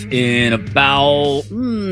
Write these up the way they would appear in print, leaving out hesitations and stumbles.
in about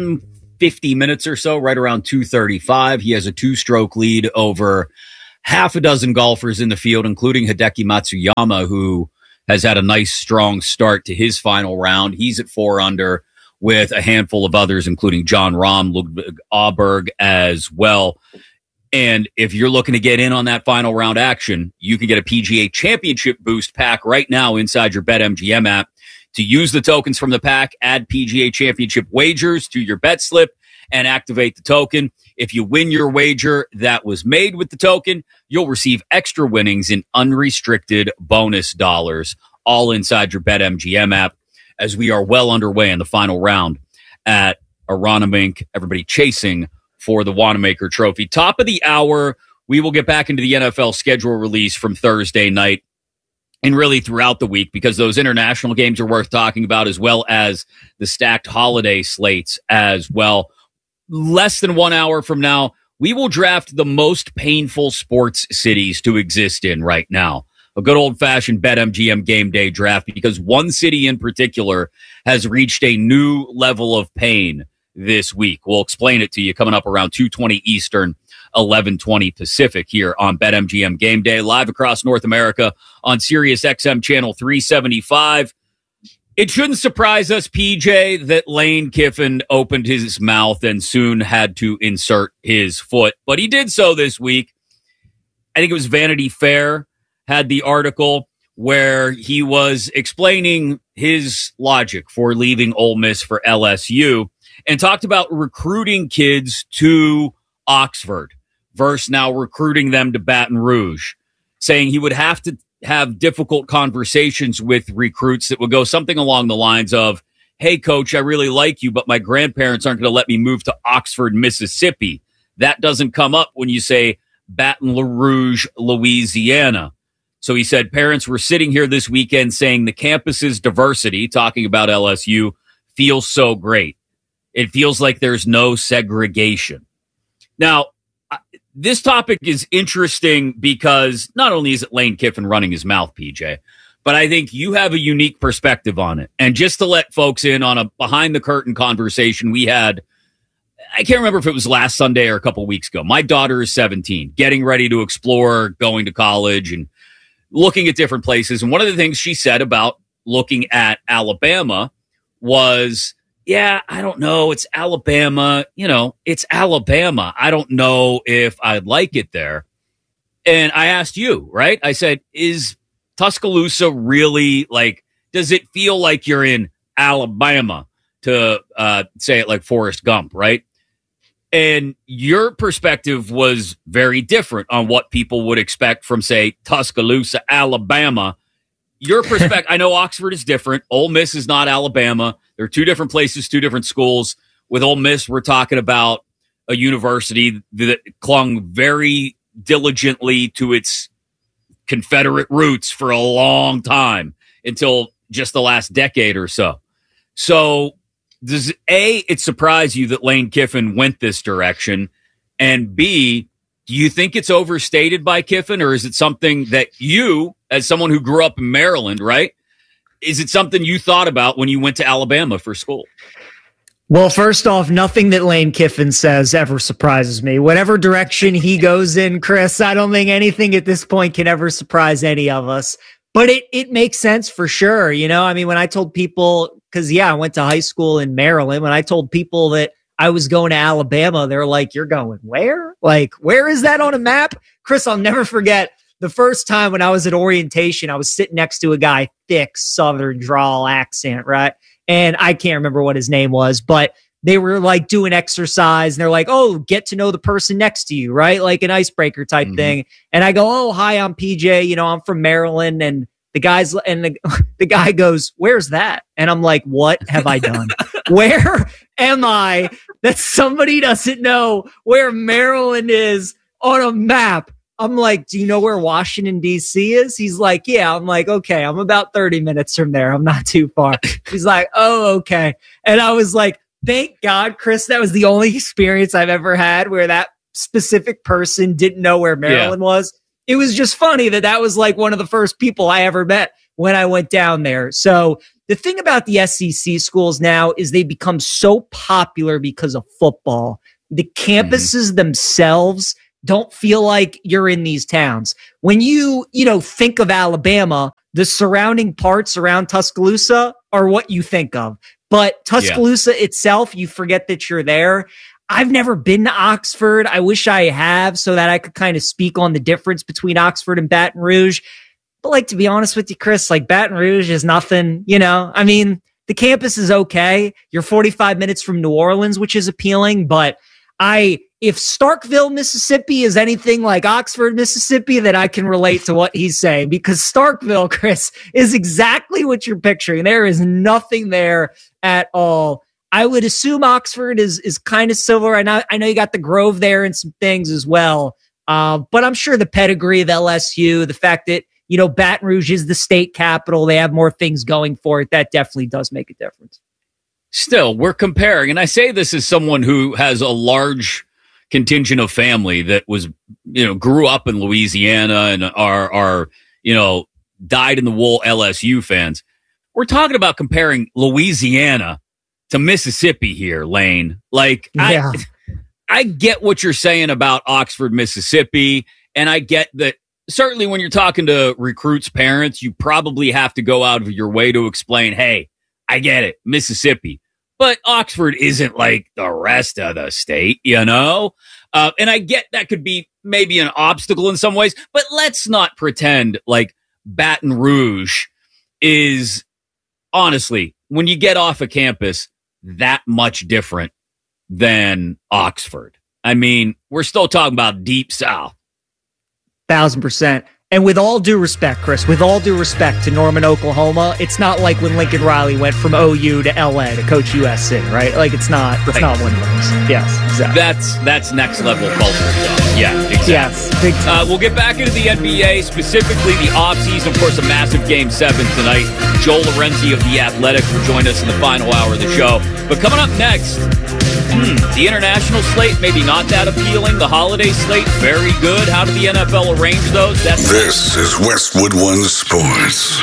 50 minutes or so, right around 2:35. He has a two-stroke lead over half a dozen golfers in the field, including Hideki Matsuyama, who has had a nice, strong start to his final round. He's at 4 under with a handful of others, including John Rahm, Ludwig Aberg as well. And if you're looking to get in on that final round action, you can get a PGA Championship Boost pack right now inside your BetMGM app. To use the tokens from the pack, add PGA Championship wagers to your bet slip and activate the token. If you win your wager that was made with the token, you'll receive extra winnings in unrestricted bonus dollars, all inside your BetMGM app, as we are well underway in the final round at Aronimink. Everybody chasing for the Wanamaker Trophy. Top of the hour, we will get back into the NFL schedule release from Thursday night and really throughout the week, because those international games are worth talking about, as well as the stacked holiday slates as well. Less than 1 hour from now, we will draft the most painful sports cities to exist in right now. A good old-fashioned BetMGM game day draft, because one city in particular has reached a new level of pain this week. We'll explain it to you coming up around 2:20 Eastern, 11:20 Pacific here on BetMGM Game Day, live across North America on Sirius XM Channel 375. It shouldn't surprise us, PJ, that Lane Kiffin opened his mouth and soon had to insert his foot, but he did so this week. I think it was Vanity Fair had the article where he was explaining his logic for leaving Ole Miss for LSU and talked about recruiting kids to Oxford versus now recruiting them to Baton Rouge, saying he would have to have difficult conversations with recruits that would go something along the lines of, hey, coach, I really like you, but my grandparents aren't going to let me move to Oxford, Mississippi. That doesn't come up when you say Baton Rouge, Louisiana. So he said parents were sitting here this weekend saying the campus's diversity, talking about LSU, feels so great. It feels like there's no segregation. Now, this topic is interesting because not only is it Lane Kiffin running his mouth, PJ, but I think you have a unique perspective on it. And just to let folks in on a behind-the-curtain conversation we had, I can't remember if it was last Sunday or a couple weeks ago. My daughter is 17, getting ready to explore going to college and looking at different places. And one of the things she said about looking at Alabama was, yeah, I don't know. It's Alabama. You know, it's Alabama. I don't know if I'd like it there. And I asked you, right? I said, is Tuscaloosa really like, does it feel like you're in Alabama, to say it like Forrest Gump, right? And your perspective was very different on what people would expect from, say, Tuscaloosa, Alabama. Your perspective, I know Oxford is different. Ole Miss is not Alabama. They're two different places, two different schools. With Ole Miss, we're talking about a university that clung very diligently to its Confederate roots for a long time, until just the last decade or so. So does A, it surprise you that Lane Kiffin went this direction? And B, do you think it's overstated by Kiffin, or is it something that you, as someone who grew up in Maryland, right? Is it something you thought about when you went to Alabama for school? Well, first off, nothing that Lane Kiffin says ever surprises me. Whatever direction he goes in, Chris, I don't think anything at this point can ever surprise any of us. But it makes sense for sure. You know, I mean, when I told people, because, yeah, I went to high school in Maryland. When I told people that I was going to Alabama, they're like, you're going where? Like, where is that on a map? Chris, I'll never forget the first time when I was at orientation, I was sitting next to a guy, thick Southern drawl accent, right? And I can't remember what his name was, but they were like doing exercise and they're like, oh, get to know the person next to you, right? Like an icebreaker type thing. And I go, oh, hi, I'm PJ. You know, I'm from Maryland. And the guy goes, where's that? And I'm like, what have I done? Where am I that somebody doesn't know where Maryland is on a map? I'm like, do you know where Washington, D.C. is? He's like, yeah. I'm like, okay, I'm about 30 minutes from there. I'm not too far. He's like, oh, okay. And I was like, thank God, Chris, that was the only experience I've ever had where that specific person didn't know where Maryland was. It was just funny that was like one of the first people I ever met when I went down there. So the thing about the SEC schools now is they become so popular because of football. The campuses themselves don't feel like you're in these towns. When you think of Alabama, the surrounding parts around Tuscaloosa are what you think of. But Tuscaloosa itself, you forget that you're there. I've never been to Oxford. I wish I have so that I could kind of speak on the difference between Oxford and Baton Rouge. But like, to be honest with you, Chris, like Baton Rouge is nothing, I mean, the campus is okay. You're 45 minutes from New Orleans, which is appealing. But if Starkville, Mississippi is anything like Oxford, Mississippi, then I can relate to what he's saying, because Starkville, Chris, is exactly what you're picturing. There is nothing there at all. I would assume Oxford is kind of similar. I know you got the Grove there and some things as well. But I'm sure the pedigree of LSU, the fact that, Baton Rouge is the state capital, they have more things going for it. That definitely does make a difference. Still, we're comparing, and I say this as someone who has a large contingent of family that was, grew up in Louisiana and are dyed in the wool LSU fans. We're talking about comparing Louisiana to Mississippi here, Lane. Like, yeah. I get what you're saying about Oxford, Mississippi, and I get that certainly when you're talking to recruits' parents, you probably have to go out of your way to explain, hey, I get it, Mississippi. But Oxford isn't like the rest of the state, And I get that could be maybe an obstacle in some ways, but let's not pretend like Baton Rouge is, honestly, when you get off a campus, that much different than Oxford. I mean, we're still talking about deep South. 1,000%. And with all due respect, Chris, with all due respect to Norman, Oklahoma, it's not like when Lincoln Riley went from OU to LA to coach USC, right? Like it's not one of those. Yes, exactly. That's next level culture stuff. Yeah, exactly. Yes, big time. We'll get back into the NBA, specifically the offseason. Of course, a massive Game 7 tonight. Joel Lorenzi of The Athletic will join us in the final hour of the show. But coming up next, the international slate, maybe not that appealing. The holiday slate, very good. How did the NFL arrange those? This is Westwood One Sports.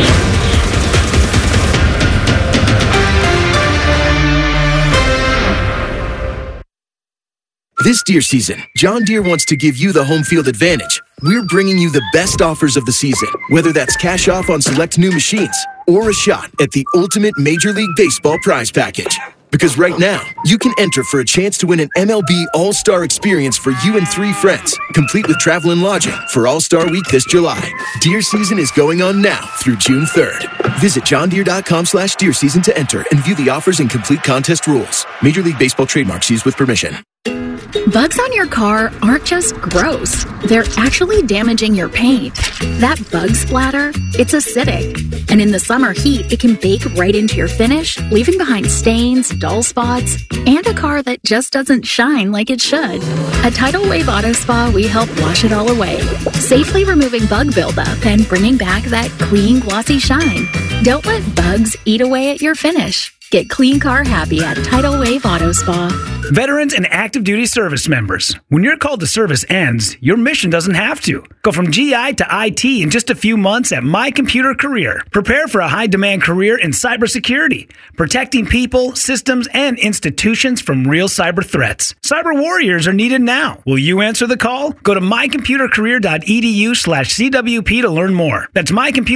This Deere season, John Deere wants to give you the home field advantage. We're bringing you the best offers of the season, whether that's cash off on select new machines or a shot at the ultimate Major League Baseball prize package. Because right now, you can enter for a chance to win an MLB All-Star experience for you and 3 friends, complete with travel and lodging for All-Star Week this July. Deer season is going on now through June 3rd. Visit johndeere.com/deer season to enter and view the offers and complete contest rules. Major League Baseball trademarks used with permission. Bugs on your car aren't just gross. They're actually damaging your paint. That bug splatter, it's acidic. And in the summer heat, it can bake right into your finish, leaving behind stains, dull spots, and a car that just doesn't shine like it should. At Tidal Wave Auto Spa, we help wash it all away, safely removing bug buildup and bringing back that clean, glossy shine. Don't let bugs eat away at your finish. Get clean car happy at Tidal Wave Auto Spa. Veterans and active duty service members, when your call to service ends, your mission doesn't have to. Go from GI to IT in just a few months at My Computer Career. Prepare for a high-demand career in cybersecurity, protecting people, systems, and institutions from real cyber threats. Cyber warriors are needed now. Will you answer the call? Go to mycomputercareer.edu/CWP to learn more. That's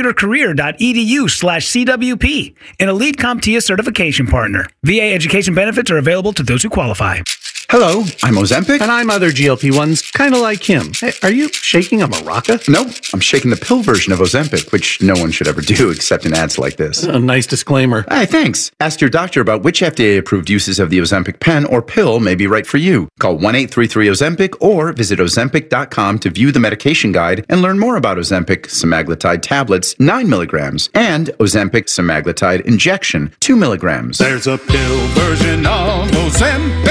mycomputercareer.edu/CWP, an elite CompTIA certification partner. VA education benefits are available to those who qualify. Hello, I'm Ozempic. And I'm other GLP-1s, kind of like him. Hey, are you shaking a maraca? Nope, I'm shaking the pill version of Ozempic, which no one should ever do except in ads like this. A nice disclaimer. Hey, thanks. Ask your doctor about which FDA-approved uses of the Ozempic pen or pill may be right for you. Call 1-833-OZEMPIC or visit Ozempic.com to view the medication guide and learn more about Ozempic semaglutide tablets, 9 milligrams, and Ozempic semaglutide injection, 2 milligrams. There's a pill version of Ozempic.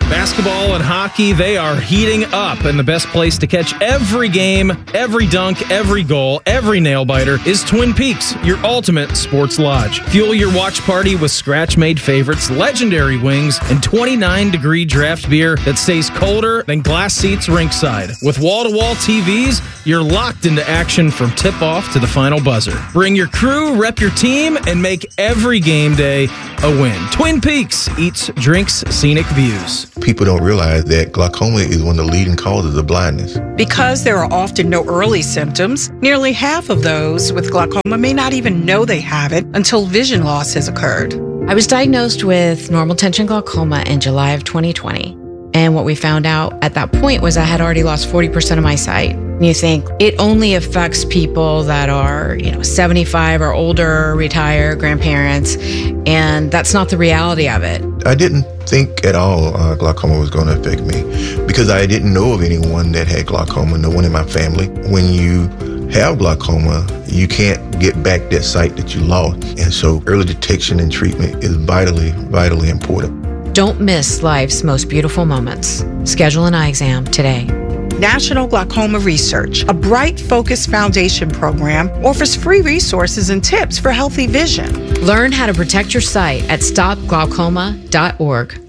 Basketball and hockey, they are heating up, and the best place to catch every game, every dunk, every goal, every nail-biter is Twin Peaks, your ultimate sports lodge. Fuel your watch party with scratch-made favorites, legendary wings, and 29-degree draft beer that stays colder than glass seats rinkside. With wall-to-wall TVs, you're locked into action from tip-off to the final buzzer. Bring your crew, rep your team, and make every game day a win. Twin Peaks eats, drinks, scenic views. People don't realize that glaucoma is one of the leading causes of blindness. Because there are often no early symptoms, nearly half of those with glaucoma may not even know they have it until vision loss has occurred. I was diagnosed with normal tension glaucoma in July of 2020. And what we found out at that point was I had already lost 40% of my sight. You think it only affects people that are, 75 or older, retired, grandparents, and that's not the reality of it. I didn't think at all glaucoma was going to affect me because I didn't know of anyone that had glaucoma, no one in my family. When you have glaucoma, you can't get back that sight that you lost. And so early detection and treatment is vitally, vitally important. Don't miss life's most beautiful moments. Schedule an eye exam today. National Glaucoma Research, a Bright Focus Foundation program, offers free resources and tips for healthy vision. Learn how to protect your sight at stopglaucoma.org.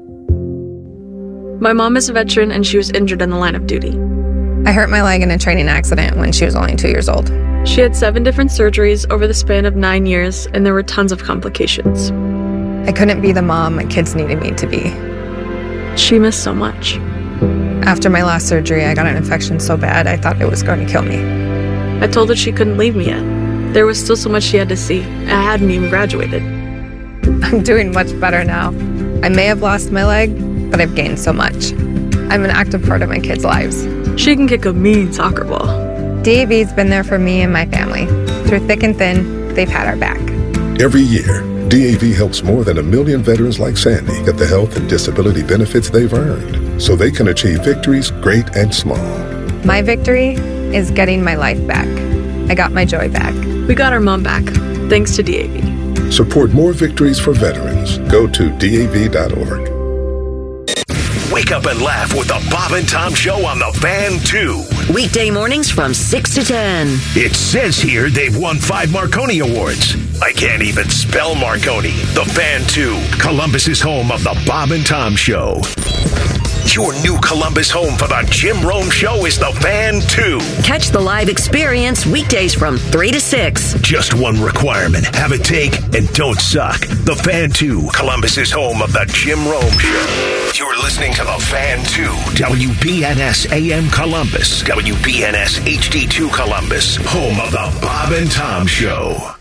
My mom is a veteran and she was injured in the line of duty. I hurt my leg in a training accident when she was only 2 years old. She had 7 different surgeries over the span of 9 years, and there were tons of complications. I couldn't be the mom my kids needed me to be. She missed so much. After my last surgery, I got an infection so bad I thought it was going to kill me. I told her she couldn't leave me yet. There was still so much she had to see. I hadn't even graduated. I'm doing much better now. I may have lost my leg, but I've gained so much. I'm an active part of my kids' lives. She can kick a mean soccer ball. DAV's been there for me and my family. Through thick and thin, they've had our back. Every year, DAV helps more than 1 million veterans like Sandy get the health and disability benefits they've earned so they can achieve victories great and small. My victory is getting my life back. I got my joy back. We got our mom back, thanks to DAV. Support more victories for veterans. Go to DAV.org. Wake up and laugh with the Bob and Tom Show on the Fan 2. Weekday mornings from 6 to 10. It says here they've won 5 Marconi Awards. I can't even spell Marconi. The Fan 2, Columbus's home of the Bob and Tom Show. Your new Columbus home for the Jim Rome Show is the Fan 2. Catch the live experience weekdays from 3 to 6. Just one requirement. Have a take and don't suck. The Fan 2, Columbus's home of the Jim Rome Show. You're listening to the Fan 2, WBNS AM Columbus, WBNS HD2 Columbus, home of the Bob and Tom Show.